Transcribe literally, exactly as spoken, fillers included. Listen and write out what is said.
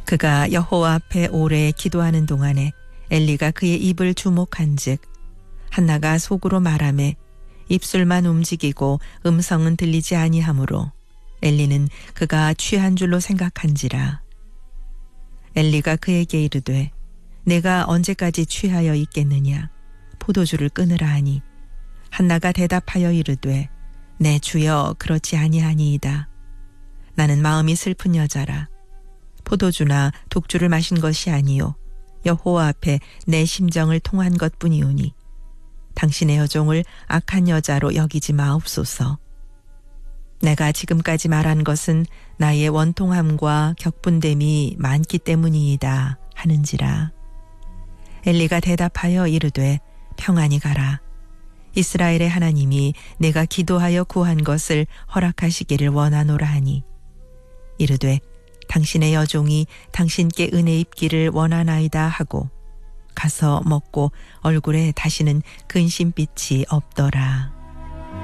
그가 여호와 앞에 오래 기도하는 동안에 엘리가 그의 입을 주목한즉 한나가 속으로 말하매 입술만 움직이고 음성은 들리지 아니하므로 엘리는 그가 취한 줄로 생각한지라. 엘리가 그에게 이르되 내가 언제까지 취하여 있겠느냐 포도주를 끊으라 하니 한나가 대답하여 이르되 내 주여 그렇지 아니하니이다. 나는 마음이 슬픈 여자라. 포도주나 독주를 마신 것이 아니요 여호와 앞에 내 심정을 통한 것뿐이오니 당신의 여종을 악한 여자로 여기지 마옵소서. 내가 지금까지 말한 것은 나의 원통함과 격분됨이 많기 때문이이다 하는지라. 엘리가 대답하여 이르되 평안히 가라. 이스라엘의 하나님이 내가 기도하여 구한 것을 허락하시기를 원하노라 하니 이르되 당신의 여종이 당신께 은혜 입기를 원하나이다 하고 가서 먹고 얼굴에 다시는 근심빛이 없더라.